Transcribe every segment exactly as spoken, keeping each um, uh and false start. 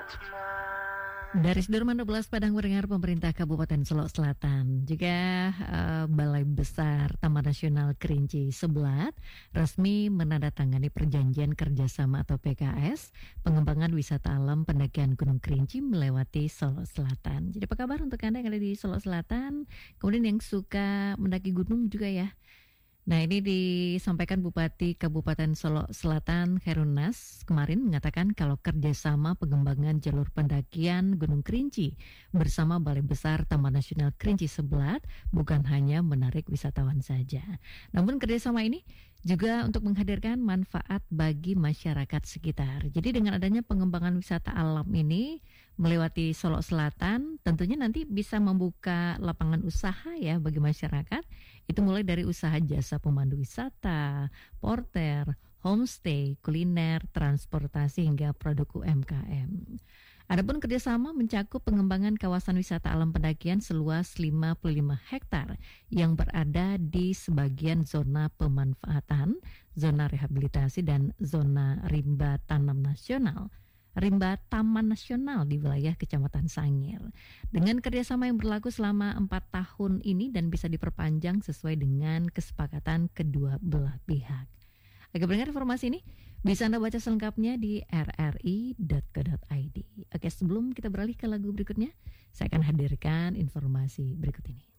Dari Sudirman dua belas Padang mendengar pemerintah Kabupaten Solok Selatan juga uh, Balai Besar Taman Nasional Kerinci Seblat resmi menandatangani perjanjian kerjasama atau P K S pengembangan wisata alam pendakian Gunung Kerinci melewati Solok Selatan. Jadi apa kabar untuk Anda yang ada di Solok Selatan, kemudian yang suka mendaki gunung juga ya. Nah, ini disampaikan Bupati Kabupaten Solok Selatan Khairunnas kemarin mengatakan kalau kerjasama pengembangan jalur pendakian Gunung Kerinci bersama Balai Besar Taman Nasional Kerinci Seblat bukan hanya menarik wisatawan saja. Namun kerjasama ini juga untuk menghadirkan manfaat bagi masyarakat sekitar. Jadi dengan adanya pengembangan wisata alam ini melewati Solok Selatan, tentunya nanti bisa membuka lapangan usaha ya bagi masyarakat. Itu mulai dari usaha jasa pemandu wisata, porter, homestay, kuliner, transportasi hingga produk U M K M. Adapun kerjasama mencakup pengembangan kawasan wisata alam pendakian seluas lima puluh lima hektar yang berada di sebagian zona pemanfaatan, zona rehabilitasi dan zona rimba tanam nasional. Rimba Taman Nasional di wilayah Kecamatan Sangir. Dengan kerjasama yang berlaku selama empat tahun ini dan bisa diperpanjang sesuai dengan kesepakatan kedua belah pihak. Agar mendengar informasi ini, bisa Anda baca selengkapnya di r r i dot co dot i d. Oke, sebelum kita beralih ke lagu berikutnya, saya akan hadirkan informasi berikut ini.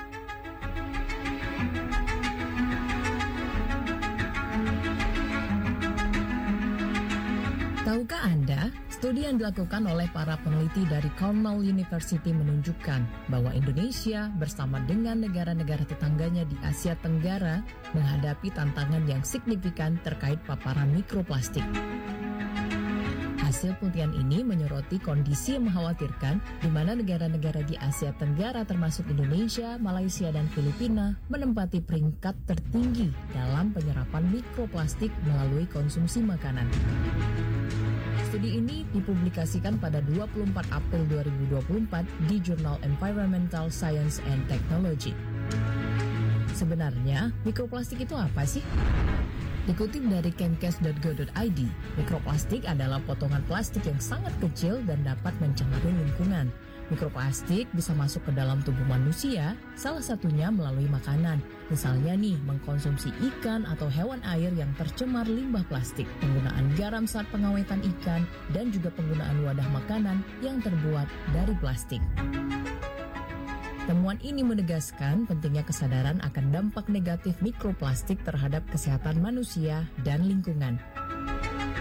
Tahukah Anda, studi yang dilakukan oleh para peneliti dari Cornell University menunjukkan bahwa Indonesia bersama dengan negara-negara tetangganya di Asia Tenggara menghadapi tantangan yang signifikan terkait paparan mikroplastik. Hasil penelitian ini menyoroti kondisi yang mengkhawatirkan di mana negara-negara di Asia Tenggara termasuk Indonesia, Malaysia, dan Filipina menempati peringkat tertinggi dalam penyerapan mikroplastik melalui konsumsi makanan. Studi ini dipublikasikan pada dua puluh empat April dua ribu dua puluh empat di jurnal Environmental Science and Technology. Sebenarnya, mikroplastik itu apa sih? Dikutip dari chemcast dot go dot i d, mikroplastik adalah potongan plastik yang sangat kecil dan dapat mencemari lingkungan. Mikroplastik bisa masuk ke dalam tubuh manusia, salah satunya melalui makanan. Misalnya nih, mengkonsumsi ikan atau hewan air yang tercemar limbah plastik, penggunaan garam saat pengawetan ikan, dan juga penggunaan wadah makanan yang terbuat dari plastik. Temuan ini menegaskan pentingnya kesadaran akan dampak negatif mikroplastik terhadap kesehatan manusia dan lingkungan.